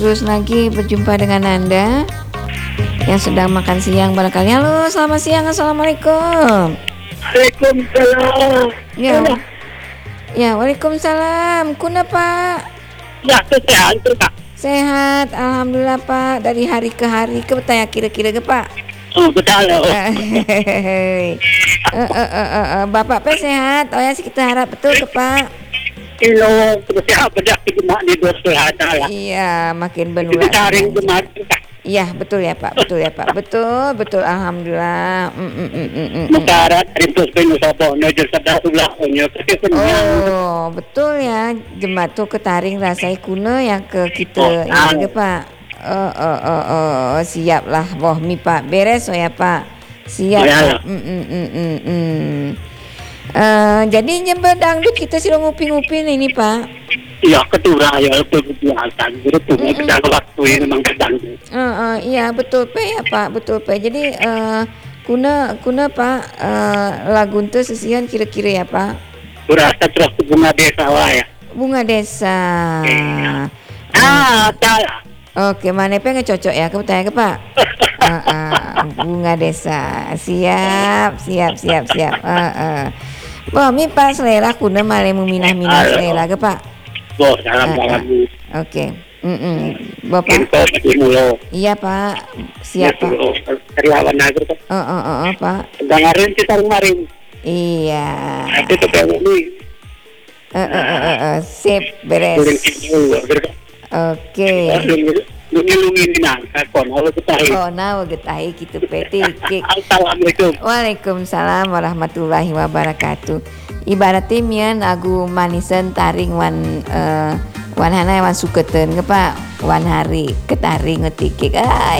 Terus lagi berjumpa dengan Anda yang sedang makan siang barangkali. Halo, selamat siang. Assalamualaikum. Waalaikumsalam. Ya, ya, waalaikumsalam. Kuna Pak? Ya, sehat tu Kak. Sehat, alhamdulillah Pak. Dari hari ke hari ke betanya kira-kira ke Pak? Oh, betul. Bapak Pak sehat. Oh ya, kita harap betul ke Pak. Ilo, sehat pada kita di dua sehat lah. Iya, makin Kita benulah. cari gemar Kak. Iya, betul ya Pak. Betul ya Pak. Betul, alhamdulillah. Negara itu penuh sabo, nujur sebelah sebelah punya. Oh, betul ya. Jemaat tuh ketaring rasai kuna yang ke kita ini ke Pak. Siap lah. Wah, mi Pak. Beres oh ya Pak. Siap Pak. Jadi nyembah dangdut kita sih nguping-nguping ini Pak. Iya, keturah ya perbuatan. Betul, kita waktu ini memang sedang. Iya betul Pak ya Pak. Betul Pak. Jadi kuna Pak lagu itu sesian kira-kira ya Pak. Berasa terus bunga desa ya. Bunga desa. Salah. Oke, mana pengen cocok ya? Kamu tanya ke Pak. Bunga desa. Siap. Wah, mi Pak selera kuna malah meminah-minah selera ke Pak. Boh, dalam. Oke. Bapak. Iya Pak. Siap Pak. Karyawan agar Pak. Pak. Dengarin kita kemarin. Iya. Itu tuh ini. Sip beres. Oke. Lungin nangka kono ketahi. Kono getahi gitu petik. Assalamualaikum. Waalaikumsalam warahmatullahi wabarakatuh. Ibaratnya mian agu manisan taring wan hana wan suketeun ke Pak. Wan hari ketaring ngetikik.